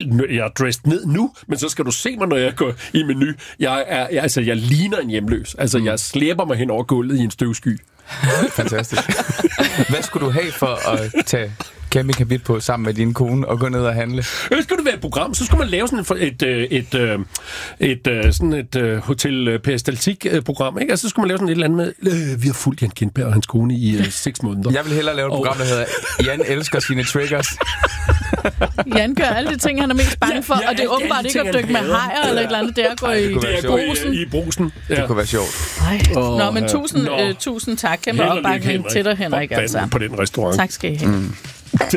jeg er dressed ned nu, men så skal du se mig, når jeg går i menu. Jeg ligner en hjemløs. Altså, jeg slæber mig hen over gulvet i en støvsky. Fantastisk. Hvad skulle du have for at tage Camping Kabit på sammen med din kone og gå ned og handle? Skulle det være et program, så skulle man lave sådan et Hotel Peristaltik-program, ikke? Altså, så skulle man lave sådan et eller andet med, vi har fulgt Jan Gintberg og hans kone i 6 måneder. Jeg vil hellere lave et program, der hedder Jan elsker sine triggers. Jan gør alle de ting, han er mest bange for, og det er åbenbart ikke at dykke med hajer eller et eller andet. Det er at gå i brusen. Ja. Det kunne være sjovt. Nå, men tusind tak. Kæmpe opbakning til dig, Henrik. Altså. På den restaurant. Tak skal I have.